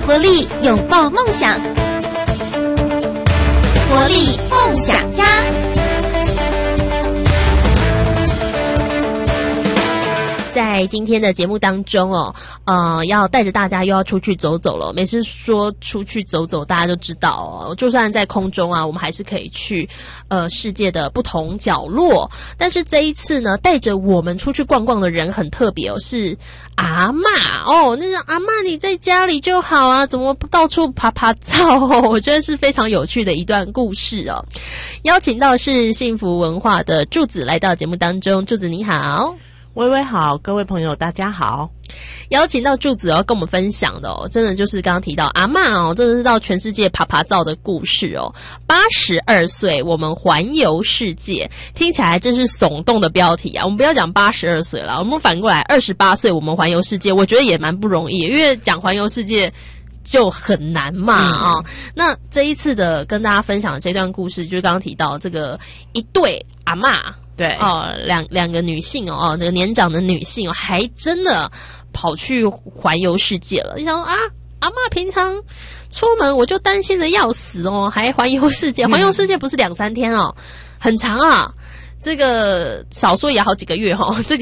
活力，拥抱梦想，活力梦想家。 在今天的节目当中要带着大家又要出去走走了。每次说出去走走，大家就知道就算在空中我们还是可以去世界的不同角落。但是这一次呢，带着我们出去逛逛的人很特别是阿嬷那种阿嬷你在家里就好啊，怎么到处爬爬照我觉得是非常有趣的一段故事邀请到是幸福文化的柱子来到节目当中。柱子你好。 微微好，各位朋友大家好。 邀请到柱子跟我们分享的真的就是刚刚提到阿嬷真的是到全世界爬爬照的故事82岁我们环游世界，听起来真是耸动的标题我们不要讲82岁了，我们反过来28岁我们环游世界，我觉得也蛮不容易，因为讲环游世界就很难嘛那这一次的跟大家分享的这段故事，就是刚刚提到这个一对阿嬷对两个女性这个年长的女性还真的跑去环游世界了。你想说阿嬷平常出门我就担心的要死还环游世界，环游世界不是2-3天很长这个少说也好几个月这个